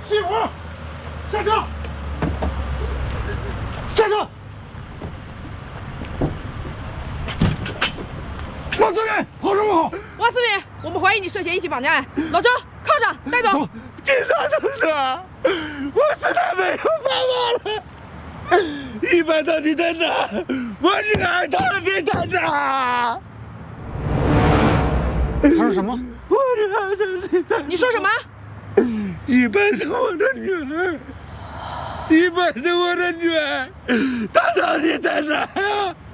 熄火！下车！下车！王司令，跑什么跑？ 王司令，我们怀疑你涉嫌一起绑架案。老周，铐上，带走。 警察同志，我实在没有办法了。100到底在哪？我女儿到底在哪？ 他说什么？ 我女儿到底在哪？ 你说什么 ？100是我的女儿，100是我的女儿，她到底在哪呀？